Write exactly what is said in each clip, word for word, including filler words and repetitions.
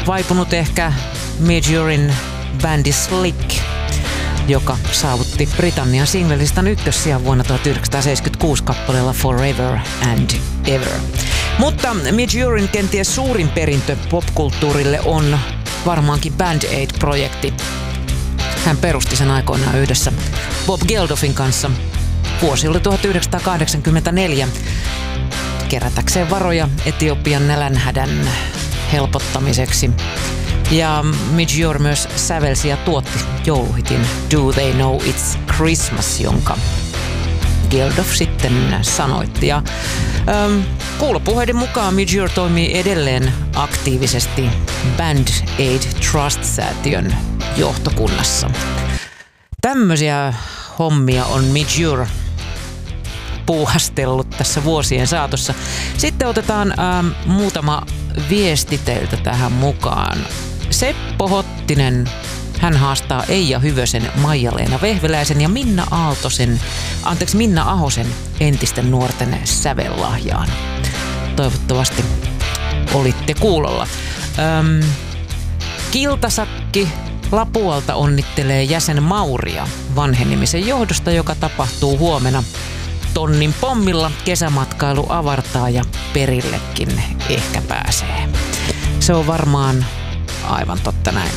vaipunut ehkä Majorin bändi Slick, joka saavutti Britannian singlelistan ykkössijan vuonna tuhatyhdeksänsataaseitsemänkymmentäkuusi kappaleella Forever and Ever. Mutta Majorin kenties suurin perintö popkulttuurille on varmaankin Band Aid-projekti. Hän perusti sen aikoinaan yhdessä Bob Geldofin kanssa. Vuosi oli tuhatyhdeksänsataakahdeksankymmentäneljä. Kerätäkseen varoja Etiopian nälänhädän helpottamiseksi. Ja Major myös sävelsi ja tuotti jouluhitin Do They Know It's Christmas, jonka Geldof sitten sanoitti. Ja, ähm, kuulopuheiden mukaan Major toimii edelleen aktiivisesti Band Aid Trust-säätiön johtokunnassa. Tämmöisiä hommia on Major puuhastellut tässä vuosien saatossa. Sitten otetaan ähm, muutama viesti teiltä tähän mukaan. Seppo Hottinen, hän haastaa Eija Hyvösen, Maija-Leena Vehveläisen ja Minna Aaltosen, anteeksi Minna Ahosen entisten nuorten sävellahjaan. Toivottavasti olitte kuulolla. Öm, Kiltasakki Lapualta onnittelee jäsen Mauria vanhenemisen johdosta, joka tapahtuu huomenna. Tonnin pommilla kesämatkailu avartaa ja perillekin ehkä pääsee. Se on varmaan aivan totta näin.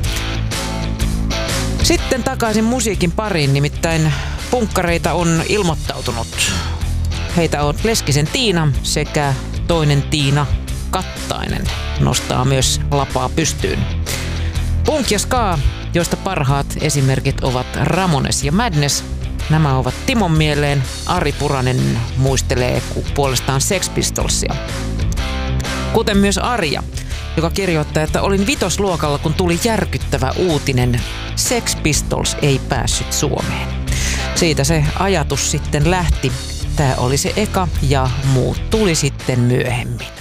Sitten takaisin musiikin pariin, nimittäin punkkareita on ilmoittautunut. Heitä on Leskisen Tiina sekä toinen Tiina Kattainen nostaa myös lapaa pystyyn. Punk ja ska, joista parhaat esimerkit ovat Ramones ja Madness. Nämä ovat Timon mieleen. Ari Puranen muistelee puolestaan Sex Pistolsia. Kuten myös Arja, joka kirjoittaa, että olin vitosluokalla, kun tuli järkyttävä uutinen. Sex Pistols ei päässyt Suomeen. Siitä se ajatus sitten lähti. Tämä oli se eka ja muut tuli sitten myöhemmin.